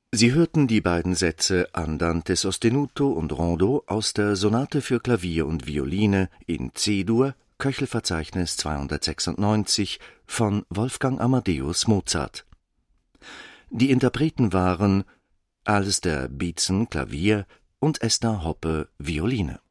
Sie hörten die beiden Sätze Andante sostenuto und Rondo aus der Sonate für Klavier und Violine in C-Dur, Köchelverzeichnis 296 von Wolfgang Amadeus Mozart. Die Interpreten waren Alistair Beatson Klavier und Esther Hoppe Violine.